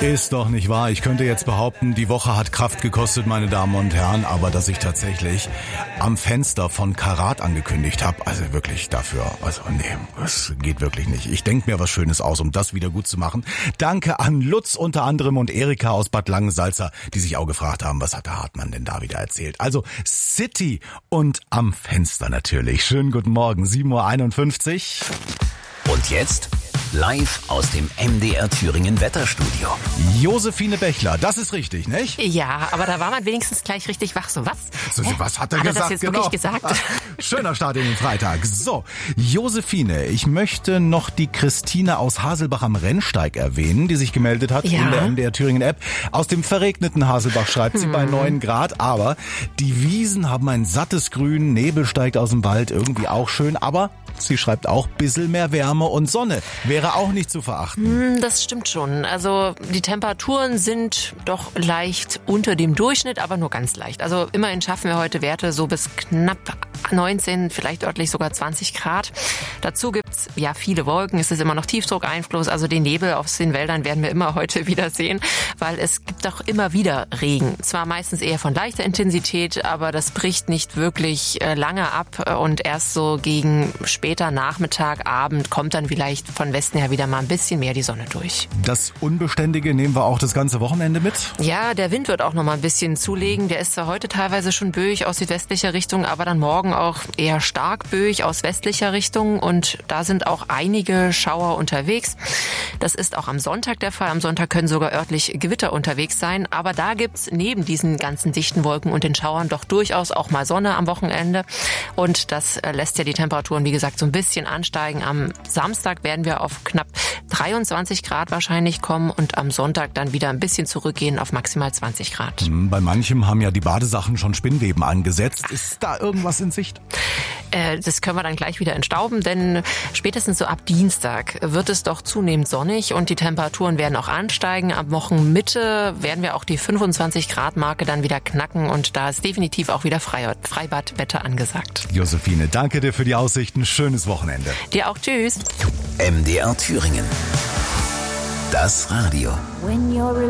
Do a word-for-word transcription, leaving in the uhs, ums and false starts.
Ist doch nicht wahr. Ich könnte jetzt behaupten, die Woche hat Kraft gekostet, meine Damen und Herren, aber dass ich tatsächlich am Fenster von Karat angekündigt habe, also wirklich dafür, also nee, das geht wirklich nicht. Ich denke mir was Schönes aus, um das wieder gut zu machen. Danke an Lutz unter anderem und Erika aus Bad Langensalza, die sich auch gefragt haben, was hat der Hartmann denn da wieder erzählt. Also City und am Fenster natürlich. Schönen guten Morgen, sieben Uhr einundfünfzig. Und jetzt live aus dem M D R Thüringen Wetterstudio. Josephine Bechler, das ist richtig, nicht? Ja, aber da war man wenigstens gleich richtig wach. So, was? So, was hat er hat gesagt? Er das jetzt genau. wirklich gesagt? Schöner Start in den Freitag. So, Josephine, ich möchte noch die Christine aus Haselbach am Rennsteig erwähnen, die sich gemeldet hat ja. in der M D R Thüringen App. Aus dem verregneten Haselbach schreibt sie hm. bei neun Grad, aber die Wiesen haben ein sattes Grün, Nebel steigt aus dem Wald, irgendwie auch schön, aber sie schreibt auch, bisschen mehr Wärme und Sonne wäre auch nicht zu verachten. Das stimmt schon. Also die Temperaturen sind doch leicht unter dem Durchschnitt, aber nur ganz leicht. Also immerhin schaffen wir heute Werte so bis knapp neunzehn, vielleicht örtlich sogar zwanzig Grad. Dazu gibt's ja viele Wolken. Es ist immer noch Tiefdruckeinfluss. Also den Nebel aus den Wäldern werden wir immer heute wieder sehen, weil es gibt auch immer wieder Regen. Zwar meistens eher von leichter Intensität, aber das bricht nicht wirklich lange ab und erst so gegen später Nachmittag, Abend kommt dann vielleicht von Westen her wieder mal ein bisschen mehr die Sonne durch. Das Unbeständige nehmen wir auch das ganze Wochenende mit? Ja, der Wind wird auch noch mal ein bisschen zulegen. Der ist zwar heute teilweise schon böig aus südwestlicher Richtung, aber dann morgen auch eher stark böig aus westlicher Richtung und da sind auch einige Schauer unterwegs. Das ist auch am Sonntag der Fall. Am Sonntag können sogar örtlich Gewitter unterwegs sein, aber da gibt's neben diesen ganzen dichten Wolken und den Schauern doch durchaus auch mal Sonne am Wochenende und das lässt ja die Temperaturen, wie gesagt, so ein bisschen ansteigen. Am Samstag werden wir auf knapp dreiundzwanzig Grad wahrscheinlich kommen und am Sonntag dann wieder ein bisschen zurückgehen auf maximal zwanzig Grad. Bei manchem haben ja die Badesachen schon Spinnweben angesetzt. Ist da irgendwas in Sicht? Äh, das können wir dann gleich wieder entstauben, denn spätestens so ab Dienstag wird es doch zunehmend sonnig und die Temperaturen werden auch ansteigen. Ab Wochenmitte werden wir auch die fünfundzwanzig Grad Marke dann wieder knacken und da ist definitiv auch wieder Freibadwetter angesagt. Josephine, danke dir für die Aussichten. Schönes Wochenende. Dir auch. Tschüss. M D R Thüringen. Das Radio.